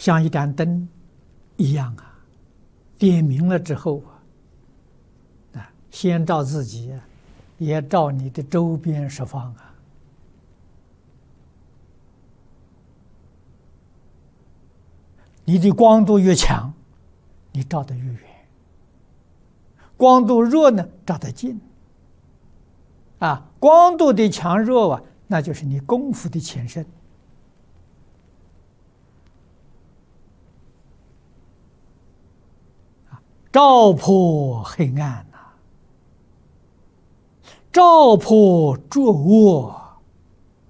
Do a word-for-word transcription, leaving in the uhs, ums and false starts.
像一盏灯一样啊，点明了之后啊，啊，先照自己，也照你的周边十方啊。你的光度越强，你照得越远；光度弱呢，照得近。啊，光度的强弱啊，那就是你功夫的浅深。啊，照破黑暗呐、啊，照破浊恶。